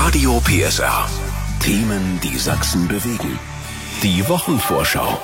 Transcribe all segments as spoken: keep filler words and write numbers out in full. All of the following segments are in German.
Radio P S R. Themen, die Sachsen bewegen. Die Wochenvorschau.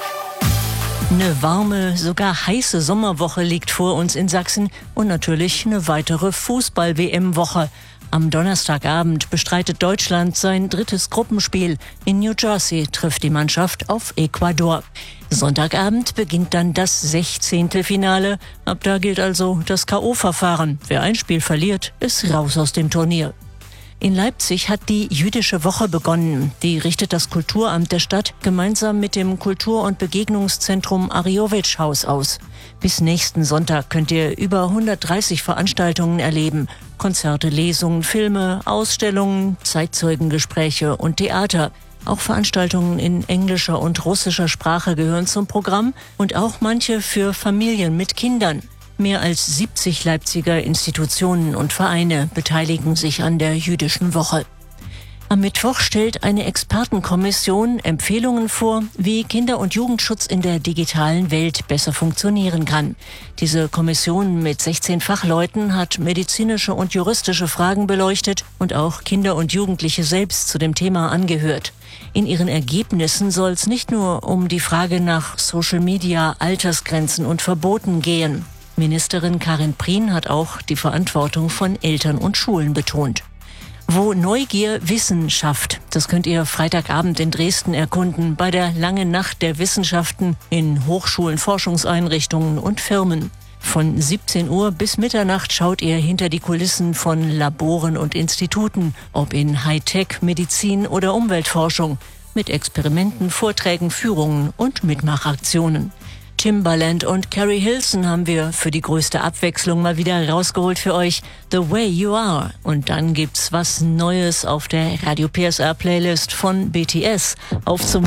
Eine warme, sogar heiße Sommerwoche liegt vor uns in Sachsen und natürlich eine weitere Fußball-W M-Woche. Am Donnerstagabend bestreitet Deutschland sein drittes Gruppenspiel. In New Jersey trifft die Mannschaft auf Ecuador. Sonntagabend beginnt dann das Sechzehntelfinale. Ab da gilt also das K O-Verfahren. Wer ein Spiel verliert, ist raus aus dem Turnier. In Leipzig hat die Jüdische Woche begonnen. Die richtet das Kulturamt der Stadt gemeinsam mit dem Kultur- und Begegnungszentrum Ariowitsch-Haus aus. Bis nächsten Sonntag könnt ihr über hundertdreißig Veranstaltungen erleben. Konzerte, Lesungen, Filme, Ausstellungen, Zeitzeugengespräche und Theater. Auch Veranstaltungen in englischer und russischer Sprache gehören zum Programm und auch manche für Familien mit Kindern. Mehr als siebzig Leipziger Institutionen und Vereine beteiligen sich an der Jüdischen Woche. Am Mittwoch stellt eine Expertenkommission Empfehlungen vor, wie Kinder- und Jugendschutz in der digitalen Welt besser funktionieren kann. Diese Kommission mit sechzehn Fachleuten hat medizinische und juristische Fragen beleuchtet und auch Kinder und Jugendliche selbst zu dem Thema angehört. In ihren Ergebnissen soll es nicht nur um die Frage nach Social Media, Altersgrenzen und Verboten gehen. Ministerin Karin Prien hat auch die Verantwortung von Eltern und Schulen betont. Wo Neugier Wissen schafft, das könnt ihr Freitagabend in Dresden erkunden, bei der Langen Nacht der Wissenschaften in Hochschulen, Forschungseinrichtungen und Firmen. Von siebzehn Uhr bis Mitternacht schaut ihr hinter die Kulissen von Laboren und Instituten, ob in Hightech, Medizin oder Umweltforschung, mit Experimenten, Vorträgen, Führungen und Mitmachaktionen. Timbaland und Carrie Hilson haben wir für die größte Abwechslung mal wieder rausgeholt für euch. The Way You Are. Und dann gibt's was Neues auf der Radio P S R Playlist von B T S. Auf zum